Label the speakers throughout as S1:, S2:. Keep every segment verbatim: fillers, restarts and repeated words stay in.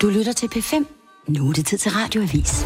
S1: Du lytter til P fem. Nu er det tid til Radioavis.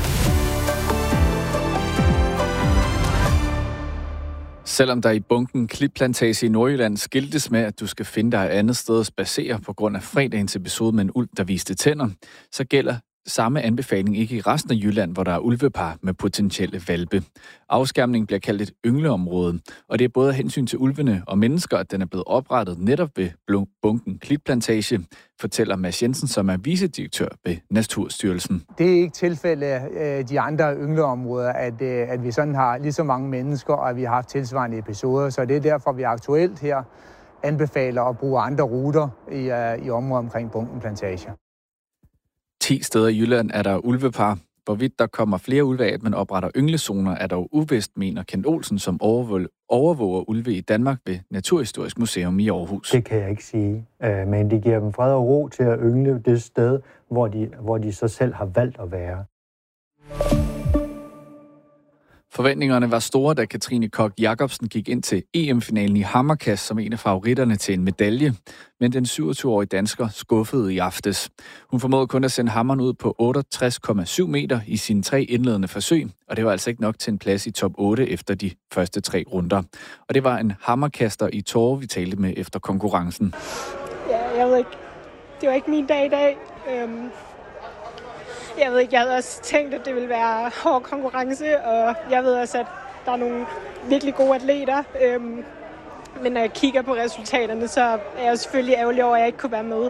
S2: Selvom der i bunken Klitplantage i Nordjylland skiltes med, at du skal finde dig et andet sted at spacere på grund af fredagens episode med en ulv, der viste tænder, så gælder samme anbefaling ikke i resten af Jylland, hvor der er ulvepar med potentielle hvalpe. Afskærmningen bliver kaldt et yngleområde, og det er både af hensyn til ulvene og mennesker, at den er blevet oprettet netop ved bunken Klitplantage, fortæller Mads Jensen, som er vicedirektør ved Naturstyrelsen.
S3: Det er ikke tilfælde af de andre yngleområder, at, at vi sådan har lige så mange mennesker, og at vi har haft tilsvarende episoder, så det er derfor, vi aktuelt her anbefaler at bruge andre ruter i, i området omkring bunken Plantage.
S2: ti steder i Jylland er der ulvepar. Hvorvidt der kommer flere ulve af, at man opretter ynglezoner, er dog uvist, mener Kent Olsen, som overvåger ulve i Danmark ved Naturhistorisk Museum i Aarhus.
S4: Det kan jeg ikke sige, men det giver dem fred og ro til at yngle det sted, hvor de, hvor de så selv har valgt at være.
S2: Forventningerne var store, da Katrine Koch Jacobsen gik ind til E M-finalen i hammerkast som en af favoritterne til en medalje. Men den syvogtyve-årige dansker skuffede i aftes. Hun formåede kun at sende hammeren ud på otteogtres komma syv meter i sine tre indledende forsøg, og det var altså ikke nok til en plads i top otte efter de første tre runder. Og det var en hammerkaster i tårer, vi talte med efter konkurrencen.
S5: Ja, jeg ved ikke. Det var ikke min dag i dag. Øhm Jeg ved ikke, jeg havde også tænkt, at det ville være hård konkurrence, og jeg ved også, at der er nogle virkelig gode atleter. Øhm, men når jeg kigger på resultaterne, så er jeg selvfølgelig ærgerlig over, at jeg ikke kunne være med.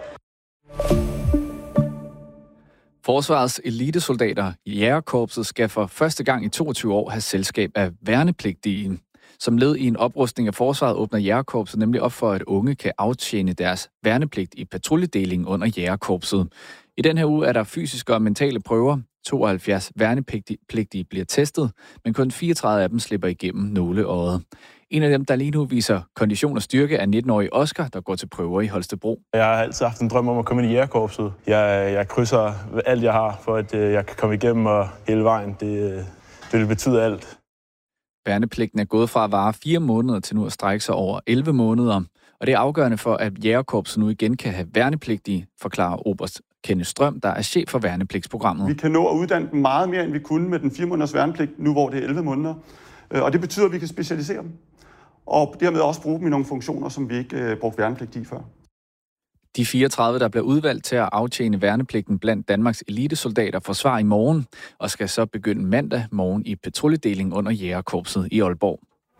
S2: Forsvarets elitesoldater i Jægerkorpset skal for første gang i toogtyve år have selskab af værnepligtige. Som led i en oprustning af forsvaret åbner Jægerkorpset nemlig op for, at unge kan aftjene deres værnepligt i patruljedelingen under Jægerkorpset. I den her uge er der fysiske og mentale prøver. tooghalvfjerds værnepligtige bliver testet, men kun fireogtredive af dem slipper igennem nåleøjet. En af dem, der lige nu viser kondition og styrke, er nitten-årige Oscar, der går til prøver i Holstebro.
S6: Jeg har altid haft en drøm om at komme ind i Jægerkorpset. Jeg, jeg krydser alt, jeg har, for at jeg kan komme igennem og hele vejen. Det, det vil betyde alt.
S2: Værnepligten er gået fra at vare fire måneder til nu at strække sig over elleve måneder. Og det er afgørende for, at Jægerkorpset nu igen kan have værnepligtige, forklarer oberst Kenneth Strøm, der er chef for værnepligtsprogrammet.
S7: Vi kan nå at uddanne dem meget mere, end vi kunne med den fire måneders værnepligt, nu hvor det er elleve måneder. Og det betyder, at vi kan specialisere dem. Og dermed også bruge dem i nogle funktioner, som vi ikke uh, brugte værnepligt i før.
S2: De fireogtredive, der bliver udvalgt til at aftjene værnepligten blandt Danmarks elitesoldater, forsvarer i morgen, og skal så begynde mandag morgen i patruljedeling under Jægerkorpset i Aalborg.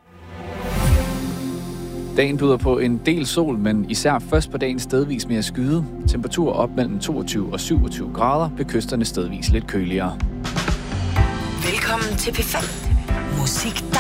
S2: Dagen byder på en del sol, men især først på dagen stedvis mere skyde. Temperaturer op mellem toogtyve og syvogtyve grader, ved kysterne stedvis lidt køligere.
S1: Velkommen til P fem. Musik